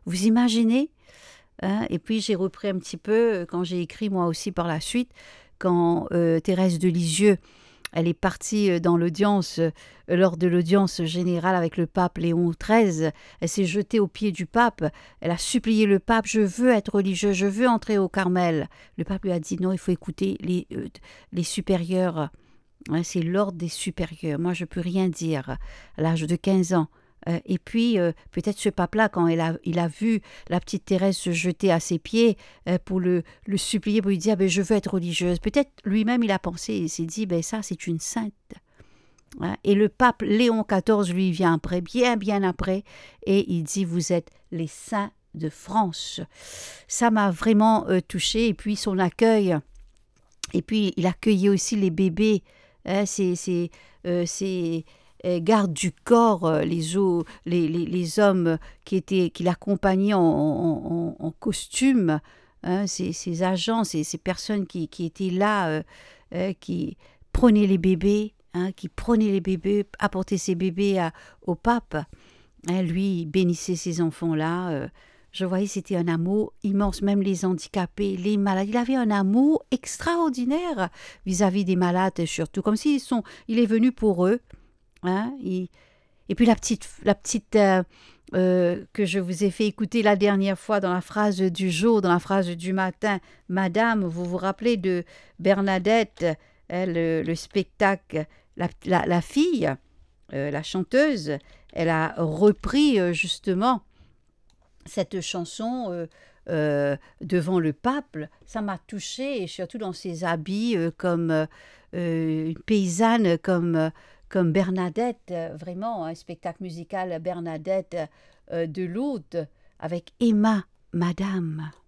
Vous imaginez, hein? Et puis j'ai repris un petit peu quand j'ai écrit moi aussi par la suite, quand Thérèse de Lisieux, elle est partie dans l'audience, lors de l'audience générale avec le pape Léon XIII. Elle s'est jetée aux pieds du pape. Elle a supplié le pape, je veux être religieuse, je veux entrer au Carmel. Le pape lui a dit non, il faut écouter les supérieurs. Ouais, c'est l'ordre des supérieurs. Moi, je ne peux rien dire à l'âge de 15 ans. Et puis, peut-être ce pape-là, quand il a vu la petite Thérèse se jeter à ses pieds pour le supplier, pour lui dire ben, je veux être religieuse, peut-être lui-même il a pensé, il s'est dit ben, ça c'est une sainte. Hein. Et le pape Léon XIV lui vient après, bien après, et il dit vous êtes les saints de France. Ça m'a vraiment touchée. Et puis son accueil, et puis il accueillait aussi les bébés. Hein, ces gardes du corps, les hommes qui l'accompagnaient en costume, hein, ces agents, ces personnes qui étaient là, qui prenaient les bébés, hein, apportaient ces bébés au pape. Hein, lui, il bénissait ces enfants-là. Je voyais, c'était un amour immense, même les handicapés, les malades. Il avait un amour extraordinaire vis-à-vis des malades, surtout, comme il est venu pour eux. Hein, et puis la petite que je vous ai fait écouter la dernière fois dans la phrase du jour, dans la phrase du matin. Madame, vous vous rappelez de Bernadette, hein, le spectacle, la fille, la chanteuse, elle a repris justement cette chanson devant le pape. Ça m'a touchée, et surtout dans ses habits comme une paysanne, comme Bernadette, vraiment un spectacle musical Bernadette de Lourdes avec Emma, Madame.